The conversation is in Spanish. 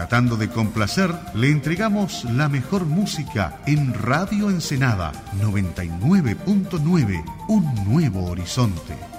Tratando de complacer, le entregamos la mejor música en Radio Ensenada 99.9, un nuevo horizonte.